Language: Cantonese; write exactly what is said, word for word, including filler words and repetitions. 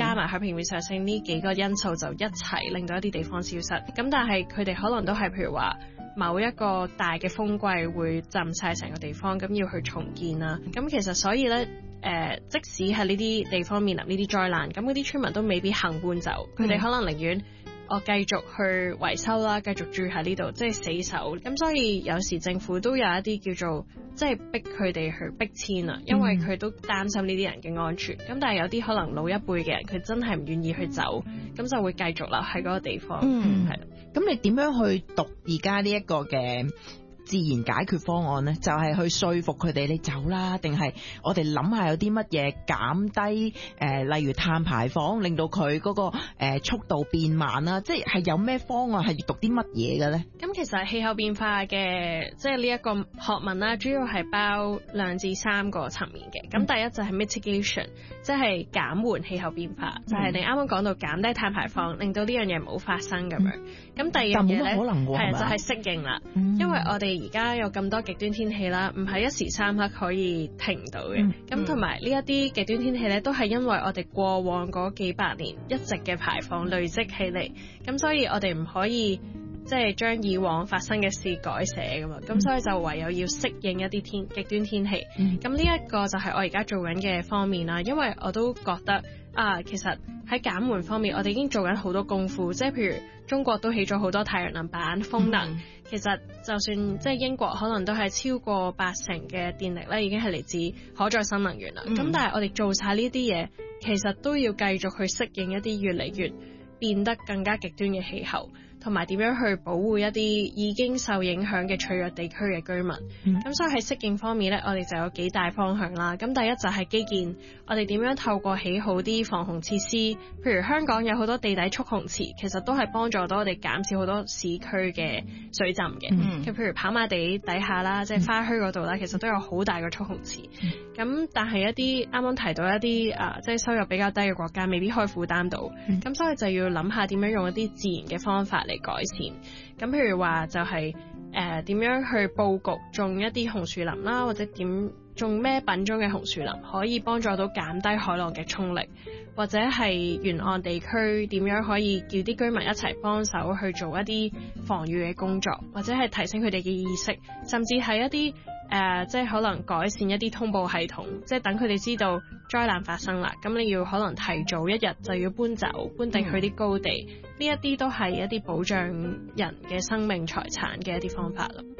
加埋海平面上升呢幾個因素就一齊令到一啲地方消失。咁但係佢哋可能都係譬如話某一個大嘅風季會浸晒成個地方，咁要去重建啦。咁其實所以咧。誒、呃，即使係呢啲地方面臨呢啲災難，咁嗰啲村民都未必肯搬走，佢哋、嗯、可能寧願我繼續去維修啦，繼續住喺呢度，即係死守。咁所以有時政府都有一啲叫做即係逼佢哋去逼遷啊，因為佢都擔心呢啲人嘅安全。咁、嗯、但係有啲可能老一輩嘅人，佢真係唔願意去走，咁就會繼續留喺嗰個地方。 嗯，係。 係。 咁你點樣去讀而家呢一個嘅自然解決方案呢？就係、是、去說服佢哋你走啦，定係我哋諗下有啲乜嘢減低誒、呃，例如碳排放，令到佢嗰、那個誒、呃、速度變慢啦，即係有咩方案係要讀啲乜嘢嘅咧？咁其實氣候變化嘅即係呢一個學問啦，主要係包兩至三個層面嘅。咁、嗯、第一就係 mitigation， 即係減緩氣候變化，嗯、就係你啱啱講到減低碳排放，令到呢樣嘢冇發生咁樣。咁、嗯、第二樣嘢咧係就係適應啦，嗯、因為我哋而家有咁多極端天氣啦，唔係一時三刻可以停到嘅。咁同埋呢一啲極端天氣咧，都係因為我哋過往嗰幾百年一直嘅排放累積起嚟，咁所以我哋唔可以即係將以往發生嘅事改寫噶嘛，咁、嗯、所以就唯有要適應一啲天極端天氣。咁呢一個就係我而家做緊嘅方面啦，因為我都覺得啊，其實喺減緩方面，我哋已經做緊好多功夫，即係譬如中國都起咗好多太陽能板、風能。嗯、其實就算即係英國，可能都係超過八成嘅電力咧，已經係嚟自可再生能源啦。咁、嗯、但係我哋做晒呢啲嘢，其實都要繼續去適應一啲越嚟越變得更加極端嘅氣候。同埋點樣去保護一啲已經受影響嘅脆弱地區嘅居民。咁、嗯、所以喺適應方面咧，我哋就有幾大方向啦。咁第一就係基建，我哋點樣透過起好啲防洪設施，譬如香港有好多地底蓄洪池，其實都係幫助到我哋減少好多市區嘅水浸嘅。咁、嗯、譬如跑馬地底下啦，即係花墟嗰度啦，其實都有好大個蓄洪池。咁、嗯、但係一啲啱啱提到一啲啊，即係收入比較低嘅國家，未必可以負擔到。咁、嗯、所以就要諗下點樣用一啲自然嘅方法嚟改善。咁譬如話就係誒點樣去佈局種一啲紅樹林啦，或者點種咩品種嘅紅樹林可以幫助到減低海浪嘅衝力，或者係沿岸地區點樣可以叫啲居民一齊幫手去做一啲防禦嘅工作，或者係提升佢哋嘅意識，甚至係一啲誒、呃、即係可能改善一啲通報系統，即係等佢哋知道災難發生啦，咁你要可能提早一日就要搬走，搬定去啲高地，呢一啲都係一啲保障人嘅生命財產嘅一啲方法啦。